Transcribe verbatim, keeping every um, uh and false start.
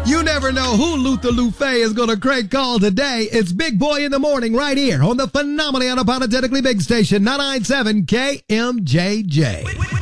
You never know who Luther Lufe is going to crank call today. It's Big Boy in the Morning right here on the phenomenally unapologetically big station, nine ninety-seven K M J J.